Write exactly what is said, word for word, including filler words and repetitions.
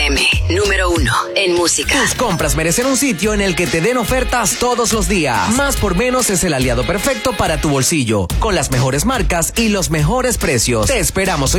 M, número uno en música. Tus compras merecen un sitio en el que te den ofertas todos los días. Más por menos es el aliado perfecto para tu bolsillo, con las mejores marcas y los mejores precios. Te esperamos hoy